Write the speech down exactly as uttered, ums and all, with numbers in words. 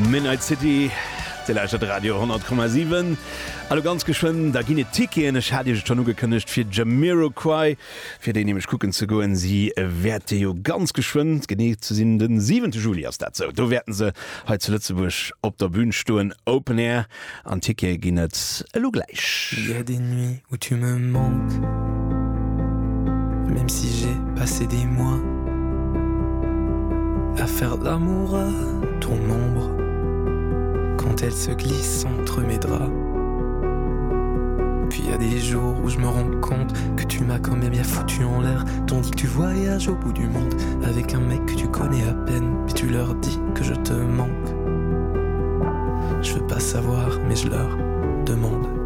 Midnight City, der Radio hundert Komma sieben. Hallo ganz geschwind, da gine Tiki, ich hatte schon nur gekündigt für Jamiroquai, für den nämlich gucken zu gehen. Sie werden jo ganz geschwind, genäht zu sehen, den siebenten Juli ist das so. Da werden sie heute zu Lützeburg auf der Bühne stehen, Open Air. An Tiki gehen jetzt gleich. Il y a des nuits où tu me manques, même si j'ai passé des mois à faire de l'amour à ton ombre quand elle se glisse entre mes draps. Puis il y a des jours où je me rends compte que tu m'as quand même bien foutu en l'air, tandis que tu voyages au bout du monde avec un mec que tu connais à peine, puis tu leur dis que je te manque. Je veux pas savoir mais je leur demande.